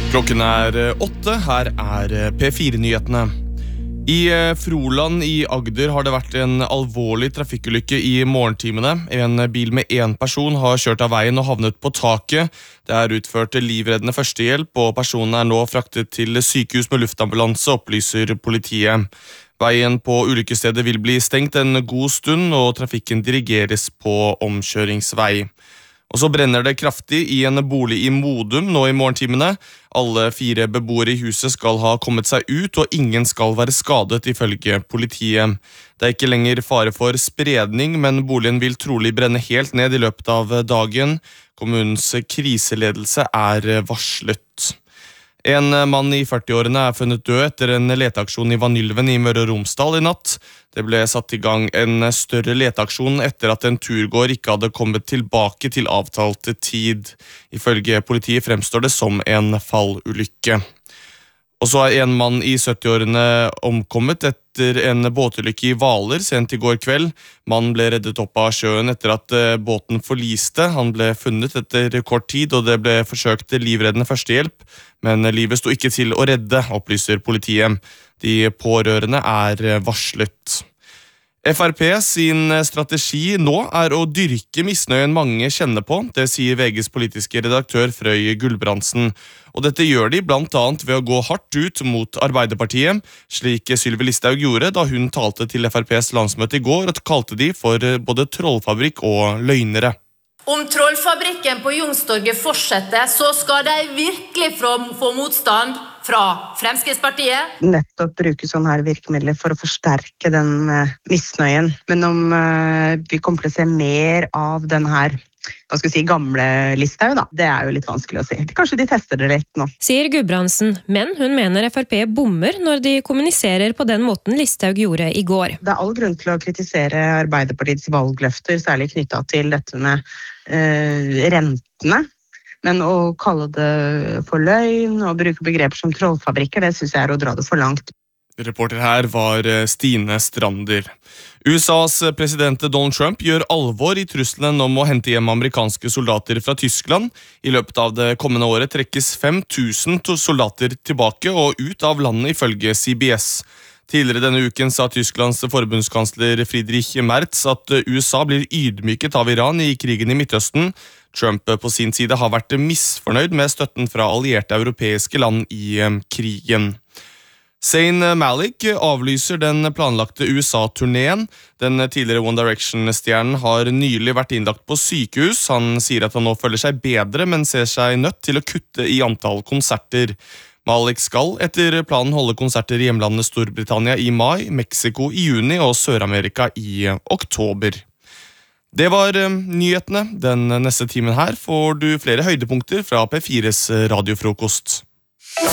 Klokken 8, her P4-nyhetene. I Froland i Agder har det vært en alvorlig trafikkulykke i morgentimene. En bil med en person har kjørt av veien og havnet på taket. Det utført livreddende førstehjelp, og personen nå fraktet til sykehus med luftambulanse, opplyser politiet. Veien på ulykkesstedet vil bli stengt en god stund, og trafikken dirigeres på omkjøringsvei. Og så brenner det kraftig i en bolig i Modum nå i morgentimene. Alle 4 beboere i huset skal ha kommet seg ut, og ingen skal være skadet ifølge politiet. Det ikke lenger fare for spredning, men boligen vil trolig brenne helt ned i løpet av dagen. Kommunens kriseledelse varslet. En mann i 40-årene funnet død etter en leteaksjon i Vanylven i Møre og Romsdal i natt. Det ble satt i gang en større leteaksjon etter at en turgåer ikke hadde kommet tilbake til avtalte tid. Ifølge politiet fremstår det som en fallulykke. Og så en mann i 70-årene omkommet etter en båtulykke i Hvaler sent i går kveld. Mannen ble reddet opp av sjøen etter at båten forliste. Han ble funnet etter kort tid, og det ble forsøkt livreddende førstehjelp. Men livet sto ikke til å redde, opplyser politiet. De pårørende varslet. FrP sin strategi nå å dyrke misnøyen mange kjenner på, det sier VGs politiske redaktør Frøy Gulbrandsen. Og dette gjør de blant annet ved å gå hardt ut mot Arbeiderpartiet, slik Sylvi Listhaug gjorde da hun talte til FrPs landsmøte i går og kalte de for både trollfabrikk og løgnere. Om trollfabrikken på Youngstorget fortsetter, så skal de virkelig få motstand fra Fremskrittspartiet. Nettopp bruke sånne her virkemidler for å forsterke den misnøyen. Men om vi kommer til å se mer av den her, gamle Listhaug, da. Det jo litt vanskelig å si. Kanskje de tester det litt nå. Sier Gudbrandsen, men hun mener FrP bommer når de kommuniserer på den måten Listhaug gjorde i går. Det all grunn til å kritisere Arbeiderpartiets valgløfter, særlig knyttet til dette med rentene. Men å kalle det for løgn og bruke begreper som trollfabrikker, det synes jeg å dra det for langt. Reporter her var Stine Strander. USAs president Donald Trump gjør alvor i trusselen om å hente hjem amerikanske soldater fra Tyskland. I løpet av det kommende året trekkes 5000 soldater tilbake og ut av landet ifølge CBS. Tidligere denne uken sa Tysklands forbundskansler Friedrich Merz at USA blir ydmyket av Iran i krigen i Midtøsten. Trump på sin side har vært misfornøyd med støtten fra allierte europeiske land i krigen. Zayn Malik avlyser den planlagte USA-turneen. Den tidligere One Direction-stjernen har nylig vært innlagt på sykehus. Han sier at han nå føler seg bedre, men ser seg nødt til å kutte i antall konserter. Malik skal etter planen holde konserter i hjemlandet Storbritannia i mai, Mexico i juni og Sør-Amerika i oktober. Det var nyhetene. Den neste timen her får du flere høydepunkter fra P4s radiofrokost.